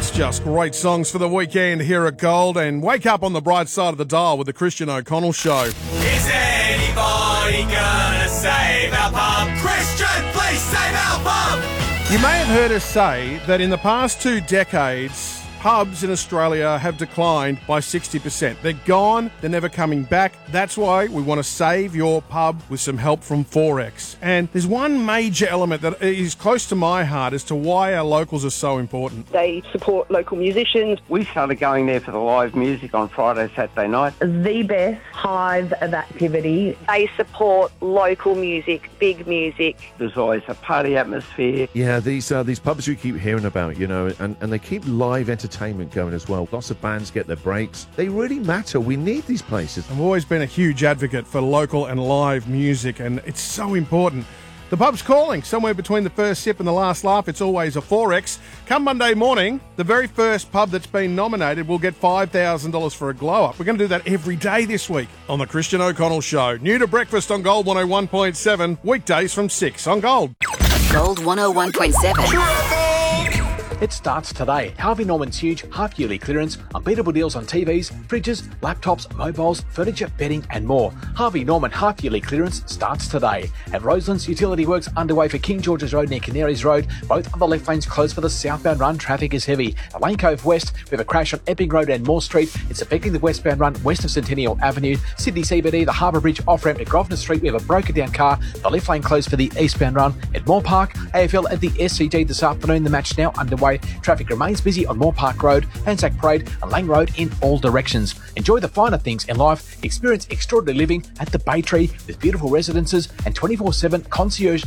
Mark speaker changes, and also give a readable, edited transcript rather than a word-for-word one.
Speaker 1: It's just great songs for the weekend here at Gold, and wake up on the bright side of the dial with the Christian O'Connell Show.
Speaker 2: Is anybody gonna save our pub? Christian, please save our pub!
Speaker 1: You may have heard us say that in the past 2 decades, pubs in Australia have declined by 60%. They're gone, they're never coming back. That's why we want to save your pub with some help from Forex. And there's one major element that is close to my heart as to why our locals are so important.
Speaker 3: They support local musicians.
Speaker 4: We started going there for the live music on Friday, Saturday night.
Speaker 5: The best hive of activity.
Speaker 3: They support local music, big music.
Speaker 4: There's always a party atmosphere.
Speaker 6: Yeah, these pubs you keep hearing about, you know, and they keep live entertainment going as well. Lots of bands get their breaks. They really matter. We need these places.
Speaker 1: I've always been a huge advocate for local and live music, and it's so important. The pub's calling. Somewhere between the first sip and the last laugh, it's always a Forex. Come Monday morning, the very first pub that's been nominated will get $5,000 for a glow-up. We're going to do that every day this week on The Christian O'Connell Show. New to breakfast on Gold 101.7, weekdays from 6 on Gold.
Speaker 7: Gold 101.7.
Speaker 8: It starts today. Harvey Norman's huge half-yearly clearance, unbeatable deals on TVs, fridges, laptops, mobiles, furniture, bedding and more. Harvey Norman half-yearly clearance starts today. At Roselands, utility works underway for King George's Road near Canaries Road. Both other left lanes closed for the southbound run. Traffic is heavy. At Lane Cove West, we have a crash on Epping Road and Moore Street. It's affecting the westbound run west of Centennial Avenue. Sydney CBD, the Harbour Bridge off-ramp at Grosvenor Street, we have a broken-down car. The left lane closed for the eastbound run. At Moore Park, AFL at the SCG this afternoon. The match now underway. Traffic remains busy on Moore Park Road, Anzac Parade and Lang Road in all directions. Enjoy the finer things in life. Experience extraordinary living at the Bay Tree with beautiful residences and 24/7 concierge